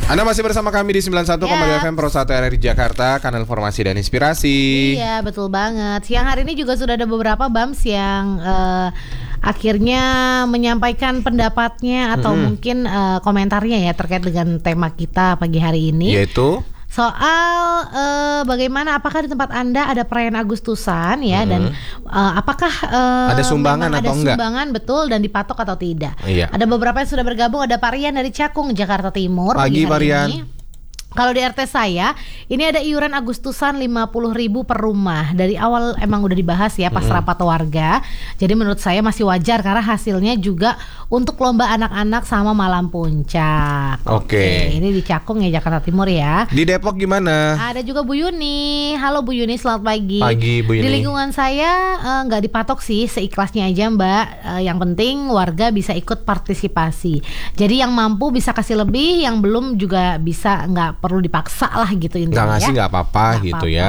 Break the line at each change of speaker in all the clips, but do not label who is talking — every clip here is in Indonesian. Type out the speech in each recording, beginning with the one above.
Anda masih bersama kami di 91,2 FM Pro 1 RRI Jakarta, kanal informasi dan inspirasi.
Iya, betul banget. Siang hari ini juga sudah ada beberapa Bams yang akhirnya menyampaikan pendapatnya atau mungkin komentarnya ya terkait dengan tema kita pagi hari ini.
Yaitu
soal bagaimana, apakah di tempat Anda ada perayaan Agustusan ya, dan apakah
ada sumbangan atau enggak?
Ada sumbangan, betul, dan dipatok atau tidak.
Iya.
Ada beberapa yang sudah bergabung. Ada Pak Rian dari Cakung, Jakarta Timur.
Pagi Pak Rian.
Kalau di RT saya, ini ada iuran Agustusan 50.000 per rumah. Dari awal emang udah dibahas ya pas rapat warga. Jadi menurut saya masih wajar karena hasilnya juga untuk lomba anak-anak sama malam puncak.
Oke.
Ini di Cakung ya, Jakarta Timur ya.
Di Depok gimana?
Ada juga Bu Yuni. Halo Bu Yuni, selamat pagi.
Pagi Bu Yuni.
Di lingkungan saya nggak dipatok sih, seikhlasnya aja Mbak. Yang penting warga bisa ikut partisipasi. Jadi yang mampu bisa kasih lebih, yang belum juga bisa, nggak perlu dipaksa lah gitu intinya.
Nggak ngasih
ya.
nggak apa-apa gitu ya.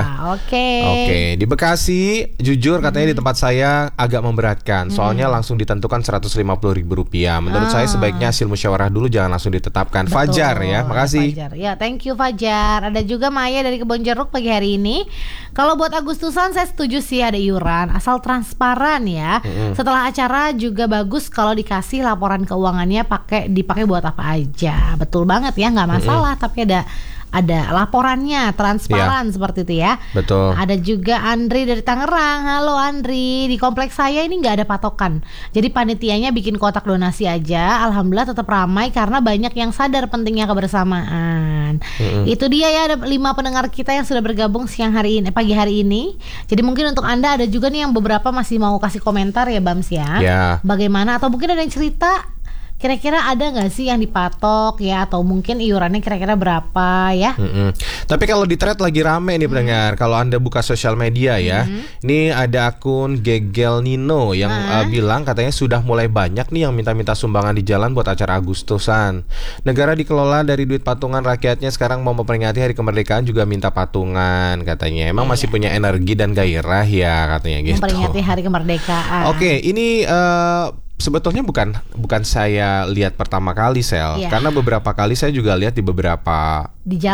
Oke. Di Bekasi, jujur katanya di tempat saya agak memberatkan. Soalnya langsung ditentukan Rp150.000. Menurut saya sebaiknya hasil musyawarah dulu, jangan langsung ditetapkan.
Betul.
Fajar ya, makasih.
Fajar. Ya, thank you Fajar. Ada juga Maya dari Kebonjeruk pagi hari ini. Kalau buat Agustusan saya setuju sih ada iuran, asal transparan ya. Setelah acara juga bagus kalau dikasih laporan keuangannya dipakai buat apa aja. Betul banget ya, nggak masalah. Tapi ada laporannya, transparan seperti itu ya.
Betul.
Ada juga Andri dari Tangerang. Halo Andri, di kompleks saya ini nggak ada patokan. Jadi panitianya bikin kotak donasi aja. Alhamdulillah tetap ramai karena banyak yang sadar pentingnya kebersamaan. Itu dia ya, ada 5 pendengar kita yang sudah bergabung pagi hari ini. Jadi mungkin untuk Anda ada juga nih yang beberapa masih mau kasih komentar ya Bams ya. Bagaimana, atau mungkin ada yang cerita kira-kira ada nggak sih yang dipatok ya, atau mungkin iurannya kira-kira berapa ya?
Tapi kalau di thread lagi rame nih pendengar. Kalau Anda buka sosial media ya, ini ada akun Gegel Nino yang bilang katanya sudah mulai banyak nih yang minta-minta sumbangan di jalan buat acara Agustusan. Negara dikelola dari duit patungan rakyatnya, sekarang mau memperingati Hari Kemerdekaan juga minta patungan katanya. Emang masih punya energi dan gairah ya katanya gitu.
Memperingati Hari Kemerdekaan.
Oke, ini sebetulnya bukan saya lihat pertama kali Sel, karena beberapa kali saya juga lihat di beberapa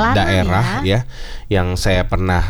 daerah ya yang saya pernah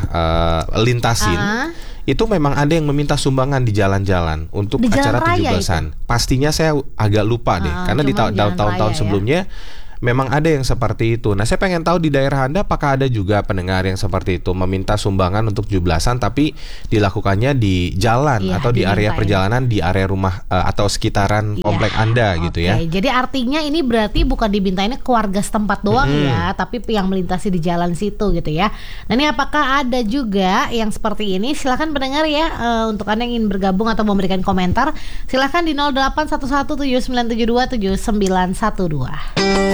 lintasin. Itu memang ada yang meminta sumbangan di jalan-jalan untuk di acara 17-an. Pastinya saya agak lupa deh, karena di tahun-tahun sebelumnya memang ada yang seperti itu. Nah, saya pengen tahu di daerah Anda apakah ada juga pendengar yang seperti itu, meminta sumbangan untuk 17-an tapi dilakukannya di jalan atau di area perjalanan, di area rumah atau sekitaran komplek Anda gitu ya.
Jadi artinya ini berarti bukan dimintainnya ke warga setempat doang ya, tapi yang melintasi di jalan situ gitu ya. Nah, ini apakah ada juga yang seperti ini? Silakan pendengar ya, untuk Anda yang ingin bergabung atau memberikan komentar, silakan di 081179727912.